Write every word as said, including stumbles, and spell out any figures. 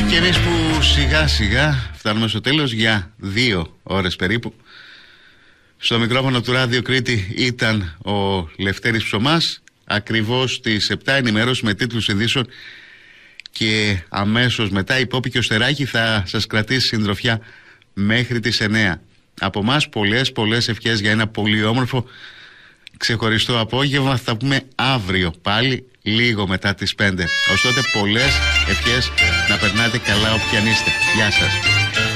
Και εμείς που σιγά σιγά φτάνουμε στο τέλος για δύο ώρες περίπου. Στο μικρόφωνο του Ράδιο Κρήτη ήταν ο Λευτέρης Ψωμάς. Ακριβώς στις επτά ενημέρωση με τίτλους ειδήσεων και αμέσως μετά η Πόπη και ο Στεράκη θα σας κρατήσει συντροφιά μέχρι τις εννέα. Από μας πολλές πολλές ευχές για ένα πολύ όμορφο ξεχωριστό απόγευμα. Θα πούμε αύριο πάλι λίγο μετά τις πέντε. Ως τότε πολλές ευχές, να περνάτε καλά όποιαν είστε. Γεια σας.